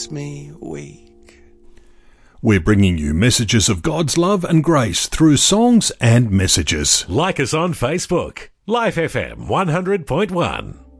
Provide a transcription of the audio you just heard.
Me weak. We're bringing you messages of God's love and grace through songs and messages. Like us on Facebook, Life FM 100.1.